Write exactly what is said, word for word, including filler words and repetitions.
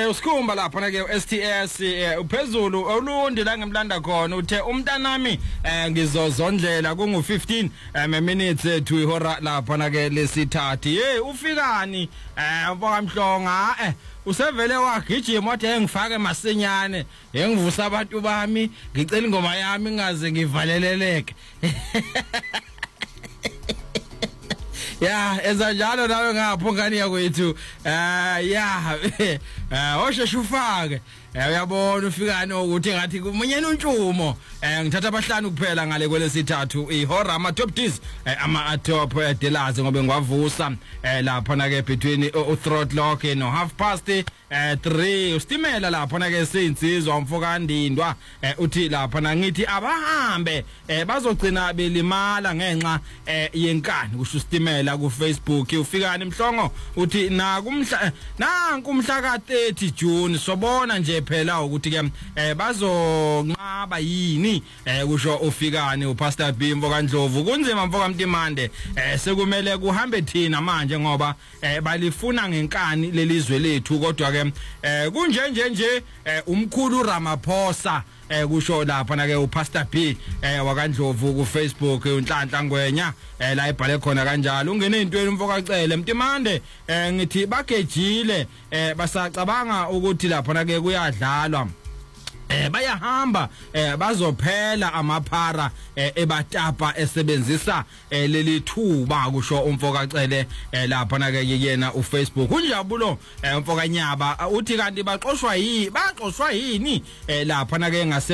ke usikhumba lapha na ke S T S uphezulu olundi la ngemlanda khona uthe umntanami ngizozondlela kungu fifteen minutes to ihora lapha na ke lesithathu hey ufikani mfoka Mhlonga eh usevele wagijima wathi engifake masinyane engivusa abantu bami ngicela ingoma yami ngaze ngivaleleleke ya ezanjalo nawe ngapho ngani yakwethu eh ya eh osheshe ufake uyabona ufikani ukuthi ngathi kumenyene untshumo ngithatha abahlanu kuphela ngale kwelesithathu ihora ama top Ds ama top dealers ngobe ngwavusa lapha na ke between u throttle lock no half past three ustimela lapha na ke sensizwa umfoka Ndindwa uthi lapha na ngithi abahambe bazogcina belimala ngenxa yenkani kusho ustimela ku Facebook ufikani Mhlongo uthi na kumhla nanku umhla ka thirty June sobona nje phela ukuthi ke bazonqaba yini kusho ufikani uPastor B mfoka Ndlovu kunzima mfoka Mtimande sekumele kuhambe thina manje ngoba balifuna ngenkani lelizwe lethu kodwa ke kunje nje nje umkhulu Ramaphosa kusho lapha na ke uPastor B wakaNdlovu ku Facebook uNhlanhla Ngwenya la ibhale khona kanjalo ungene intweni mfoka Cele Mtimande ngithi bagejile basacabanga ukuthi lapha na ke kuyadlalwa eh bayahamba eh bazophela amaphara ebatapa esebenzisa leli thuba kusho umfoka Cele lapha na ke yena uFacebook unjabulo umfoka Nyaba uthi kanti baxoshwa yi baxoshwa yini lapha na ke ngase